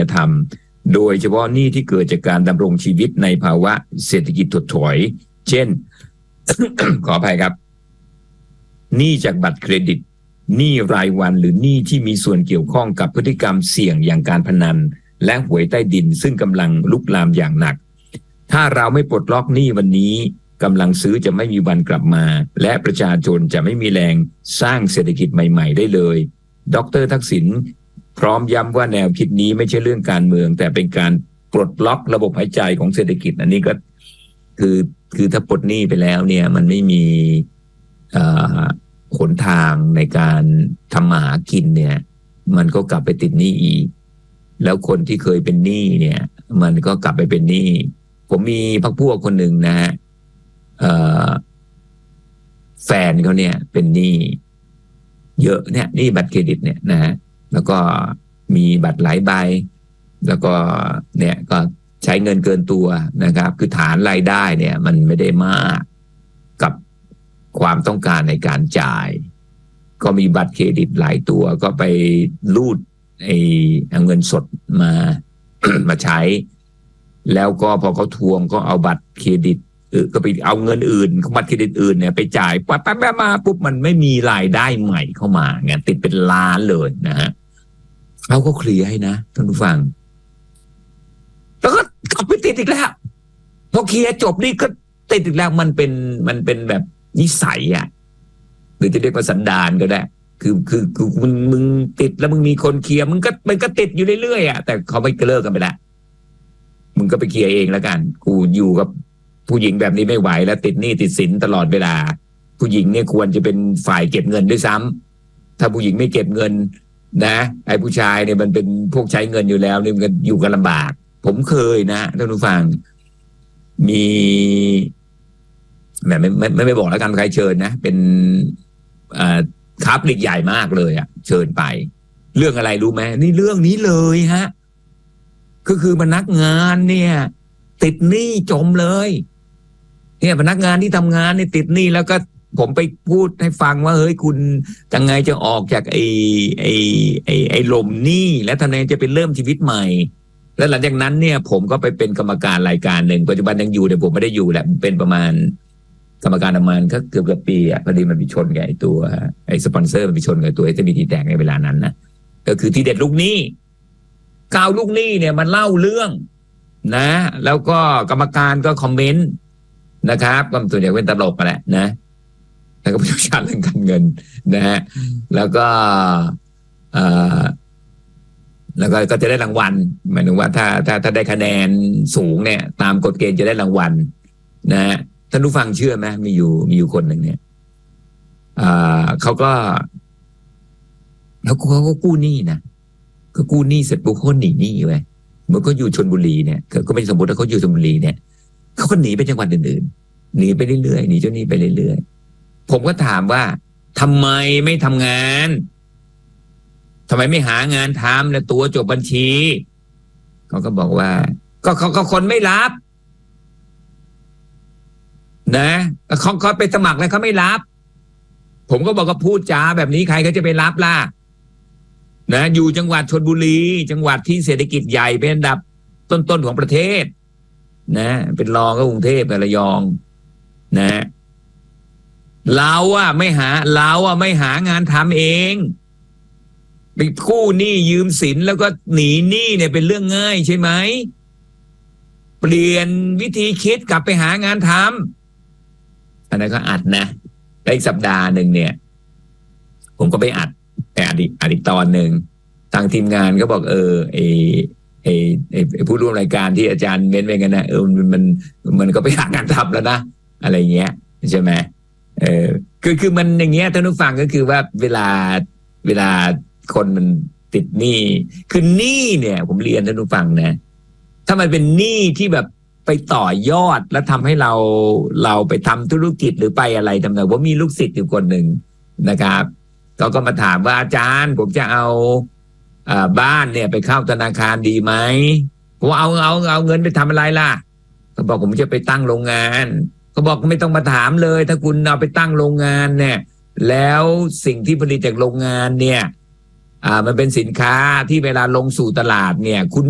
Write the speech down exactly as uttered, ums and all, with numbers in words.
ธรรมโดยเฉพาะหนี้ที่เกิดจากการดำรงชีวิตในภาวะเศรษฐกิจถดถอยเช่น ขออภัยครับหนี้จากบัตรเครดิตหนี้รายวันหรือหนี้ที่มีส่วนเกี่ยวข้องกับพฤติกรรมเสี่ยงอย่างการพนันและหวยใต้ดินซึ่งกำลังลุกลามอย่างหนักถ้าเราไม่ปลดล็อกหนี้วันนี้กำลังซื้อจะไม่มีวันกลับมาและประชาชนจะไม่มีแรงสร้างเศรษฐกิจใหม่ๆได้เลยดร.ทักษิณพร้อมย้ำว่าแนวคิดนี้ไม่ใช่เรื่องการเมืองแต่เป็นการปลดล็อกระบบหายใจของเศรษฐกิจอันนี้ก็คือคือถ้าปลดหนี้ไปแล้วเนี่ยมันไม่มีหนทางในการทำมาหากินเนี่ยมันก็กลับไปติดหนี้อีกแล้วคนที่เคยเป็นหนี้เนี่ยมันก็กลับไปเป็นหนี้ผมมีพรรคพวกคนหนึ่งนะฮะแฟนเขาเนี่ยเป็นหนี้เยอะเนี่ยหนี้บัตรเครดิตเนี่ยนะฮะแล้วก็มีบัตรหลายใบแล้วก็เนี่ยก็ใช้เงินเกินตัวนะครับคือฐานรายได้เนี่ยมันไม่ได้มากกับความต้องการในการจ่ายก็มีบัตรเครดิตหลายตัวก็ไปรูดไอ้เอาเงินสดมา มาใช้แล้วก็พอเขาทวงก็เอาบัตรเครดิตเออก็ไปเอาเงินอื่นบัตรเครดิตอื่นเนี่ยไปจ่ายปั๊บปั๊บมาปุ๊บมันไม่มีรายได้ใหม่เข้ามาไงติดเป็นล้านเลยนะฮะเขาก็เคลียร์ให้นะท่านผู้ฟังแล้วก็กลับไปติดอีกแล้วพอเคลียร์จบนี่ก็ติดอีกแล้วมันเป็นมันเป็นแบบนิสัยอ่ะหรือจะเรียกว่าสันดานก็ได้คือคือคือมึงมึงติดแล้วมึงมีคนเคลียร์มึงก็มันก็ติดอยู่เรื่อยๆอ่ะแต่เขาไม่เลิกกันไปแล้วมึงก็ไปเคลียร์เองแล้วกันกูอยู่กับผู้หญิงแบบนี้ไม่ไหวแล้วติดหนี้ติดสินตลอดเวลาผู้หญิงเนี่ยควรจะเป็นฝ่ายเก็บเงินด้วยซ้ำถ้าผู้หญิงไม่เก็บเงินนะไอ้ผู้ชายเนี่ยมันเป็นพวกใช้เงินอยู่แล้วนี่มันอยู่กันลำบากผมเคยนะท่านผู้ฟังมีแหมไม่ไม่ไม่ไม่บอกแล้วกันใครเชิญนะเป็นอ่าค้าปลีกใหญ่มากเลยอ่ะเชิญไปเรื่องอะไรรู้ไหมนี่เรื่องนี้เลยฮะก็คือพนักงานเนี่ยติดหนี้จมเลยเนี่ยพนักงานที่ทำงานเนี่ยติดหนี้แล้วก็ผมไปพูดให้ฟังว่าเฮ้ยคุณจะไงจะออกจากไอ้ไอ้ไอ้ไอ้ลมหนี้และทำไงจะเป็นเริ่มชีวิตใหม่แล้วหลังจากนั้นเนี่ยผมก็ไปเป็นกรรมการรายการหนึ่งปัจจุบันยังอยู่แต่ผมไม่ได้อยู่แหละเป็นประมาณกรรมการประมาณก็เกือบเกือบปีอ่ะพอดีมันไปชนกับไอ้ตัวไอ้สปอนเซอร์มันไปชนกับตัวไอ้ที่มีทีแตกในเวลานั้นนะก็คือทีเด็ดลูกหนี้กาวลูกหนี้เนี่ยมันเล่าเรื่องนะแล้วก็กรรมการก็คอมเมนต์นะครับก็ส่วนใหญ่เป็นตลกกันแหละนะแล้วก็ผู้เชี่ยวชาญเรื่องการเงินนะฮะแล้วก็เอ่อแล้วก็ก็จะได้รางวัลหมายถึงว่าถ้าถ้าถ้าได้คะแนนสูงเนี่ยตามกฎเกณฑ์จะได้รางวัลนะฮะท่านผู้ฟังเชื่อไหมมีอยู่มีอยู่คนหนึ่งเนี่ยอ่าเขาก็แล้วเขาก็กู้หนี้นะก็กู้หนี้เสร็จปุ๊บเขาหนีหนี้ไปเมื่อเขาอยู่ชลบุรีเนี่ยก็ไม่สมมติว่าเขาอยู่ชลบุรีเนี่ยเขาก็หนีไปจังหวัดอื่นๆหนีไปเรื่อยๆหนีเจ้าหนี้ไปเรื่อยๆผมก็ถามว่าทำไมไม่ทำงานทำไมไม่หางานทำแล้วตัวจบบัญชีเขาก็บอกว่าก็เขาก็คนไม่รับนะเขาเขาไปสมัครแล้วเขาไม่รับผมก็บอกว่าพูดจาแบบนี้ใครเขาจะไปรับล่ะนะอยู่จังหวัดชลบุรีจังหวัดที่เศรษฐกิจใหญ่เป็นอันดับต้นๆของประเทศนะเป็นรองก็กรุงเทพกับระยองนะเราอะไม่หาเราอะไม่หางานทำเองไปกู้หนี้ยืมสินแล้วก็หนีหนี้เนี่ยเป็นเรื่องง่ายใช่ไหมเปลี่ยนวิธีคิดกลับไปหางานทำอันนั้นก็อัดนะได้อีกสัปดาห์หนึ่งเนี่ยผมก็ไปอัดแต่อัดอีกอัดอีกตอนหนึ่งทางทีมงานก็บอกเออไอไอไอผู้ร่วมรายการที่อาจารย์เม้นไปกันนะเออมันมันมันก็ไปหางานทำแล้วนะอะไรเงี้ยใช่ไหมเออคือคือมันอย่างเงี้ยท่านผู้ฟังก็คือว่าเวลาเวลาคนมันติดหนี้คือหนี้เนี่ยผมเรียนท่านผู้ฟังนะถ้ามันเป็นหนี้ที่แบบไปต่อยอดแล้วทำให้เราเราไปทำธุรกิจหรือไปอะไรทำไมว่ามีลูกศิษย์อยู่คนหนึ่งนะครับเขาก็มาถามว่าอาจารย์ผมจะเอาอ่าบ้านเนี่ยไปเข้าธนาคารดีไหมผมเอาเอาเอาเงินไปทำอะไรล่ะเขาบอกผมจะไปตั้งโรงงานเขาบอกไม่ต้องมาถามเลยถ้าคุณเอาไปตั้งโรงงานเนี่ยแล้วสิ่งที่ผลิตจากโรงงานเนี่ยอ่ามันเป็นสินค้าที่เวลาลงสู่ตลาดเนี่ยคุณ